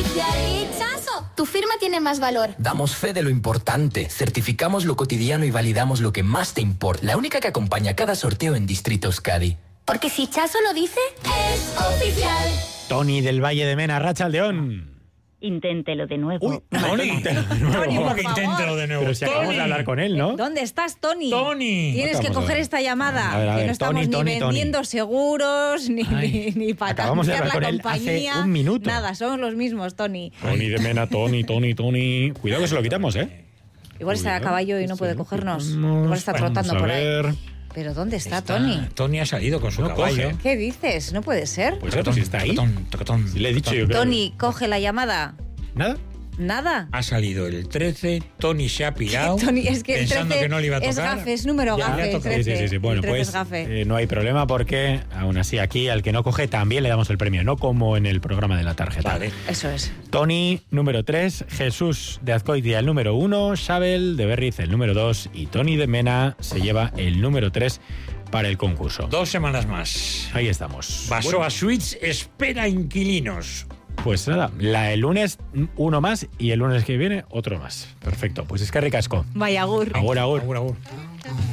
Chaso, tu firma tiene más valor. Damos fe de lo importante, certificamos lo cotidiano y validamos lo que más te importa. La única que acompaña cada sorteo en Distrito Euskadi. Porque si Chaso lo dice, es oficial. Tony del Valle de Mena, Rachaldeón. Inténtelo de nuevo. Uy, Tony. ¿Cómo que inténtelo de nuevo? Pero si acabamos de hablar con él, ¿no? ¿Dónde estás, Tony? Tony. Tienes que coger esta llamada. A ver, que no estamos Tony, ni vendiendo seguros, ni para acabamos de cambiar hablar la con él compañía. hace un minuto. Nada, somos los mismos, Tony. Tony de Mena, Tony. Cuidado que se lo quitamos, ¿eh? Igual está a caballo y no puede cogernos. Igual está Vamos trotando a por ver. ahí. ¿Pero dónde está Tony? Tony ha salido con su caballo. coge. ¿Qué dices? No puede ser. Pues claro, si está ahí. Tocotón. Sí, le he dicho yo creo. Tony, coge la llamada. ¿Nada? Nada. Ha salido el 13, Tony se ha pirado. Tony, es que el pensando 13 que no le iba a es tocar. gafe, es número Ya, gafe. le ha tocado. el Sí. 13. Bueno, El 13 pues es gafe. no hay problema porque aún así aquí al que no coge también le damos el premio, no como en el programa de la tarjeta. Vale. Eso es. Tony, número 3, Jesús de Azcoitia, el número 1, Xabel de Berriz, el número 2 y Tony de Mena se lleva el número 3 para el concurso. 2 semanas más. Ahí estamos. Basoa Suites espera inquilinos. Pues nada, el lunes uno más y el lunes que viene otro más. Perfecto, pues es que ricasco. Vaya, agur. Agur. Agur, agur.